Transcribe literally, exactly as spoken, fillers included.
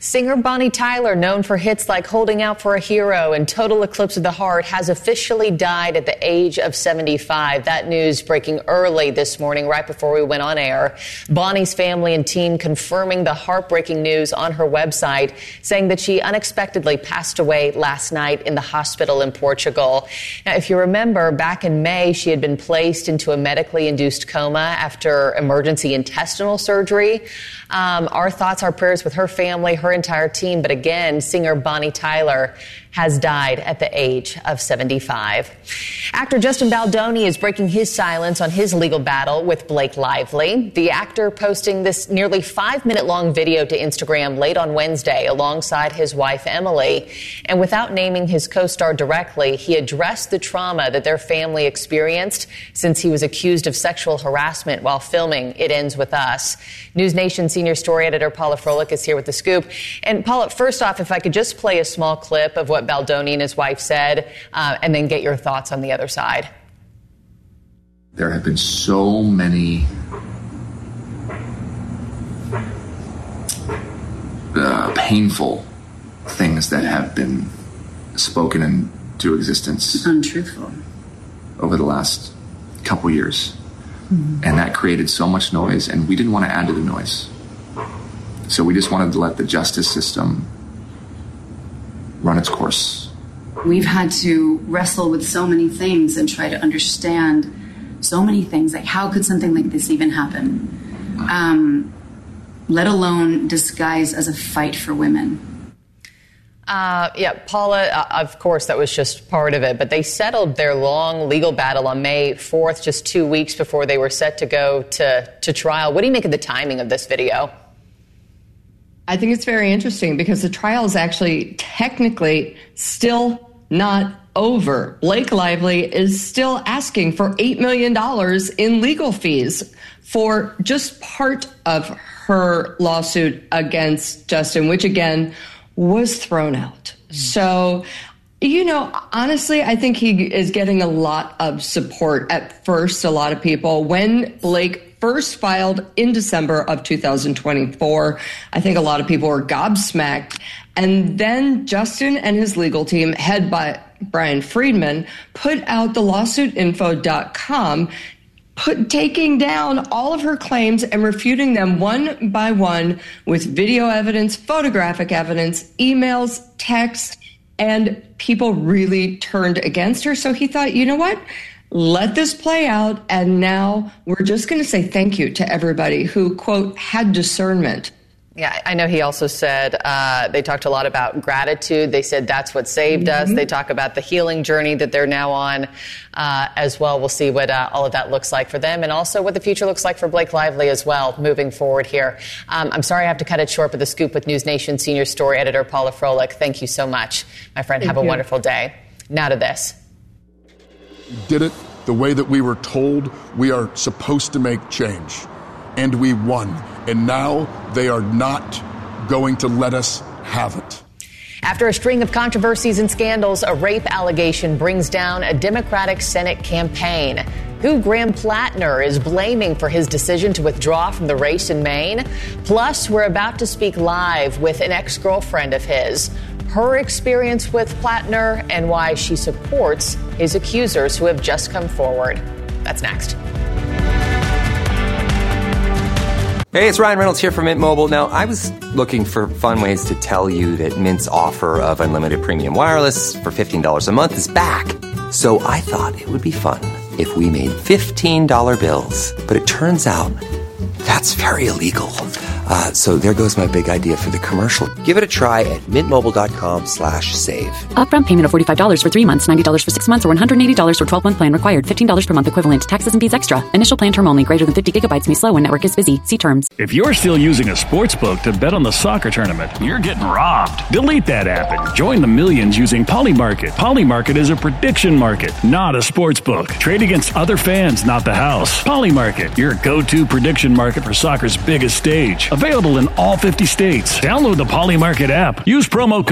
Singer Bonnie Tyler, known for hits like Holding Out for a Hero and Total Eclipse of the Heart, has officially died at the age of seventy-five. That news breaking early this morning, right before we went on air. Bonnie's family and team confirming the heartbreaking news on her website, saying that she unexpectedly passed away last night in the hospital in Portugal. Now, if you remember, back in May, she had been placed into a medically induced coma after emergency intestinal surgery. Um, our thoughts, our prayers with her family, her entire team. But again, singer Bonnie Tyler has died at the age of seventy-five. Actor Justin Baldoni is breaking his silence on his legal battle with Blake Lively. The actor posting this nearly five-minute-long video to Instagram late on Wednesday alongside his wife, Emily. And without naming his co-star directly, he addressed the trauma that their family experienced since he was accused of sexual harassment while filming It Ends With Us. News Nation senior story editor Paula Froelich is here with the scoop. And Paula, first off, if I could just play a small clip of what Baldoni and his wife said, uh, and then get your thoughts on the other side. There have been so many uh, painful things that have been spoken into existence. Untruthful. Over the last couple years. Mm-hmm. And that created so much noise, and we didn't want to add to the noise. So we just wanted to let the justice system run its course. We've had to wrestle with so many things and try to understand so many things. Like, how could something like this even happen? Um, let alone disguised as a fight for women. Uh, yeah, Paula, uh, of course, that was just part of it. But they settled their long legal battle on May fourth, just two weeks before they were set to go to, to trial. What do you make of the timing of this video? I think it's very interesting because the trial is actually technically still not over. Blake Lively is still asking for eight million dollars in legal fees for just part of her lawsuit against Justin, which again was thrown out. Mm. So, you know, honestly, I think he is getting a lot of support at first, a lot of people. When Blake first filed in December of two thousand twenty-four, I think a lot of people were gobsmacked. And then Justin and his legal team, head by Brian Friedman, put out the lawsuit info dot com, put, taking down all of her claims and refuting them one by one with video evidence, photographic evidence, emails, texts, and people really turned against her. So he thought, you know what? Let this play out, and now we're just going to say thank you to everybody who, quote, had discernment. Yeah, I know he also said uh, they talked a lot about gratitude. They said that's what saved mm-hmm. us. They talk about the healing journey that they're now on uh, as well. We'll see what uh, all of that looks like for them, and also what the future looks like for Blake Lively as well moving forward here. Um, I'm sorry I have to cut it short, but the scoop with News Nation senior story editor Paula Froelich. Thank you so much, my friend. Thank have you. A wonderful day. Now to this. Did it the way that we were told we are supposed to make change. And we won. And now they are not going to let us have it. After a string of controversies and scandals, a rape allegation brings down a Democratic Senate campaign. Who Graham Plattner is blaming for his decision to withdraw from the race in Maine. Plus, we're about to speak live with an ex-girlfriend of his. Her experience with Plattner and why she supports his accusers who have just come forward. That's next. Hey, it's Ryan Reynolds here from Mint Mobile. Now, I was looking for fun ways to tell you that Mint's offer of unlimited premium wireless for fifteen dollars a month is back. So I thought it would be fun if we made fifteen dollar bills. But it turns out that's very illegal. Uh, so there goes my big idea for the commercial. Give it a try at mintmobile.com slash save. Upfront payment of forty-five dollars for three months, ninety dollars for six months, or one hundred eighty dollars for twelve-month plan required. fifteen dollars per month equivalent. Taxes and fees extra. Initial plan term only. Greater than fifty gigabytes may slow when network is busy. See terms. If you're still using a sportsbook to bet on the soccer tournament, you're getting robbed. Delete that app and join the millions using Polymarket. Polymarket is a prediction market, not a sportsbook. Trade against other fans, not the house. Polymarket, your go-to prediction market for soccer's biggest stage. Available in all fifty states. Download the Polymarket app. Use promo code